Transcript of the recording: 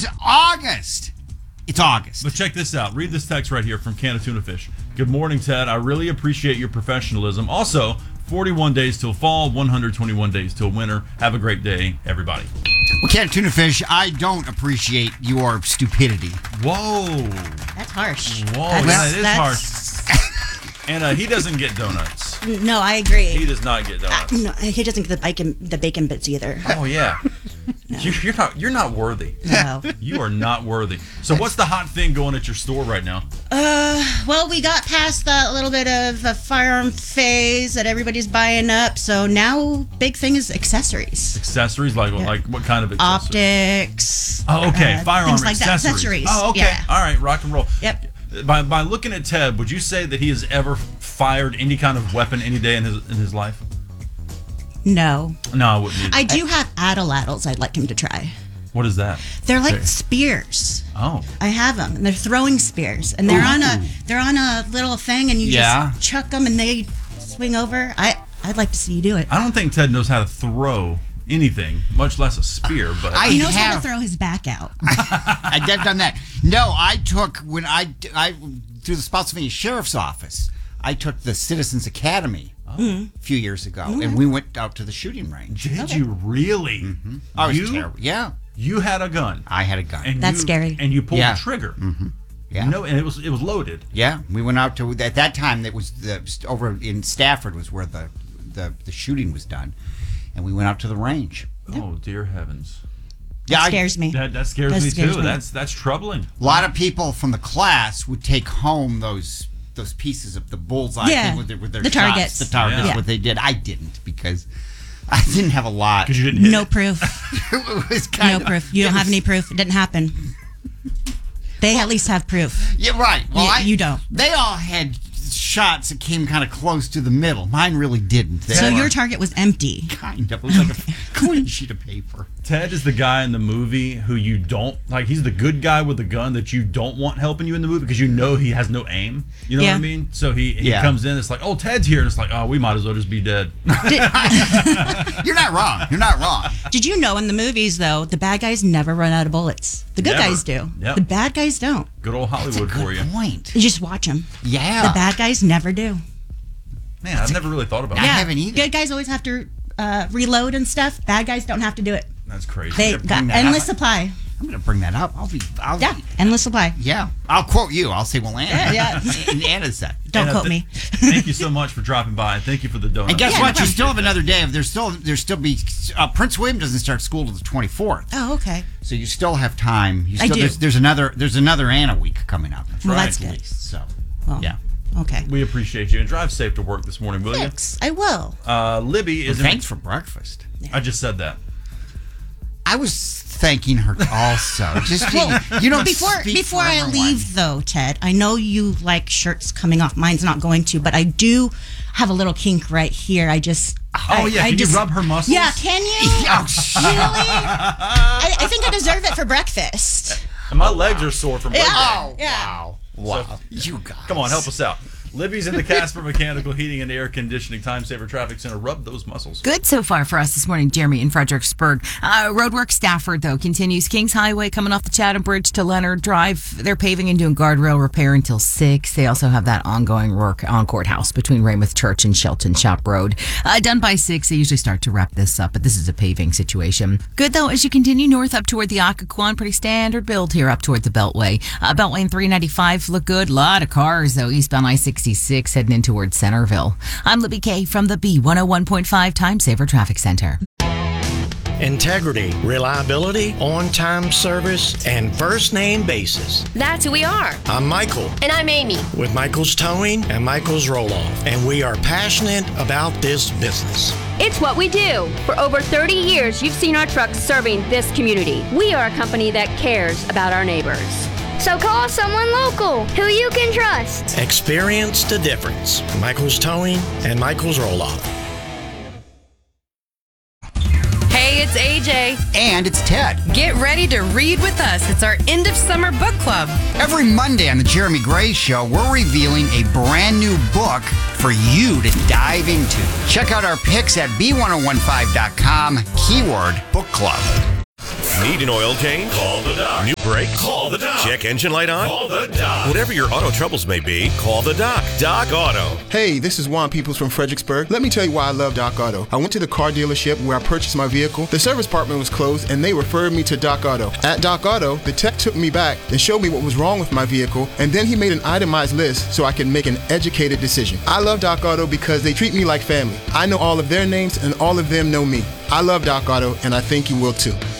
is August. It's August. But check this out. Read this text right here from Can of Tuna Fish. Good morning, Ted. I really appreciate your professionalism. Also, 41 days till fall, 121 days till winter. Have a great day, everybody. Well, Can of Tuna Fish, I don't appreciate your stupidity. Whoa. That's harsh. Whoa, that is harsh. And he doesn't get donuts. No, I agree. He does not get donuts. No, he doesn't get the bacon bits either. Oh, yeah. No. You're not worthy. No. You are not worthy. So what's the hot thing going at your store right now? Well, we got past that little bit of a firearm phase that everybody's buying up. So now big thing is accessories. Accessories? Like what kind of accessories? Optics. Oh, okay. Firearm things like accessories. That. Oh, okay. Yeah. All right. Rock and roll. Yep. By looking at Ted, would you say that he has ever fired any kind of weapon any day in his life? No. No, I wouldn't either. I do have atlatls I'd like him to try. What is that? They're like spears. Oh. I have them, and they're throwing spears, and they're on a little thing, and you just chuck them, and they swing over. I'd like to see you do it. I don't think Ted knows how to throw anything, much less a spear. But he knows how to throw his back out. I've done that. No, I took when I through the Spotsylvania Sheriff's Office. I took the Citizens Academy a few years ago, and we went out to the shooting range. Did you really? Mm-hmm. I was terrible. Yeah. You had a gun. I had a gun. And That's scary. And you pulled the trigger. Mm-hmm. Yeah. No, and it was loaded. Yeah. We went out to at that time. It was over in Stafford was where the shooting was done, and we went out to the range. Oh dear heavens! Yeah, that scares me. That scares me too. That's troubling. A lot of people from the class would take home those pieces of the bullseye thing with their the targets. The targets. Yeah. What they did, I didn't because I didn't have a lot. Because you didn't hit no proof. It was no proof. You don't have any proof. It didn't happen. They at least have proof. Yeah, right. Well, you don't. They all had shots that came kind of close to the middle. Mine really didn't. So your target was empty. Kind of. It was like a clean sheet of paper. Ted is the guy in the movie who you don't like. He's the good guy with the gun that you don't want helping you in the movie because you know he has no aim. You know what I mean? So he comes in. It's like, oh, Ted's here, and it's like, oh, we might as well just be dead. You're not wrong. You're not wrong. Did you know in the movies though the bad guys never run out of bullets? The good guys do. Yep. The bad guys don't. Good old Hollywood for you. Point. You just watch them. Yeah. The bad guys never do. Man, I've never really thought about I that. haven't either. Good guys always have to reload and stuff. Bad guys don't have to do it. That's crazy. They got endless supply. I'm going to bring that up. Endless supply. Yeah. I'll quote you. I'll say, well, Anna. Yeah. Anna said. Don't quote me. Thank you so much for dropping by. Thank you for the donut. And guess what? You still have another day. There's still be Prince William doesn't start school till the 24th. Oh, okay. So you still have time. I do. There's another Anna week coming up. That's good. So, yeah. Okay. We appreciate you and drive safe to work this morning, will you? Thanks. I will. Libby is. Thanks for breakfast. I just said that. I was thanking her also. Just before I leave though, Ted, I know you like shirts coming off. Mine's not going to, but I do have a little kink right here. I just. Can you rub her muscles? Yeah, can you? Really? I think I deserve it for breakfast. And my legs are sore from breakfast. Oh, yeah. Wow. So, you guys. Come on, help us out. Libby's in the Casper Mechanical Heating and Air Conditioning Time Saver Traffic Center. Rub those muscles. Good so far for us this morning, Jeremy in Fredericksburg. Roadwork Stafford, though, continues. Kings Highway coming off the Chatham Bridge to Leonard Drive. They're paving and doing guardrail repair until 6. They also have that ongoing work on Courthouse between Raymouth Church and Shelton Shop Road. Done by 6. They usually start to wrap this up, but this is a paving situation. Good, though, as you continue north up toward the Occoquan. Pretty standard build here up toward the Beltway. Beltway and 395 look good. A lot of cars, though, eastbound I-66 heading in towards Centerville. I'm Libby Kay from the B101.5 Time Saver Traffic Center. Integrity, reliability, on-time service, and first-name basis. That's who we are. I'm Michael. And I'm Amy. With Michael's Towing and Michael's Roll-Off. And we are passionate about this business. It's what we do. For over 30 years, you've seen our trucks serving this community. We are a company that cares about our neighbors. So call someone local who you can trust. Experience the difference. Michael's Towing and Michael's Roll-Off. Hey, it's AJ. And it's Ted. Get ready to read with us. It's our end of summer book club. Every Monday on the Jeremy Gray Show, we're revealing a brand new book for you to dive into. Check out our picks at B1015.com, keyword book club. Need an oil change? Call the doc. New brake? Call the doc. Check engine light on? Call the doc. Whatever your auto troubles may be, call the doc. Doc Auto. Hey, this is Juan Peoples from Fredericksburg. Let me tell you why I love Doc Auto. I went to the car dealership where I purchased my vehicle. The service department was closed and they referred me to Doc Auto. At Doc Auto, the tech took me back and showed me what was wrong with my vehicle, and then he made an itemized list so I could make an educated decision. I love Doc Auto because they treat me like family. I know all of their names and all of them know me. I love Doc Auto, and I think you will too.